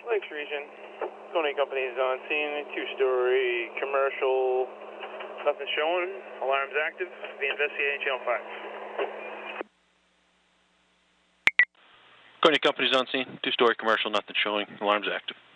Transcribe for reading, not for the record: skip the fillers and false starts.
Lakes region. Tony Company's on scene, two-story commercial. Nothing showing. Alarm's active. Be investigating channel 5. Coney Company's on scene, two-story commercial, nothing showing. Alarm's active.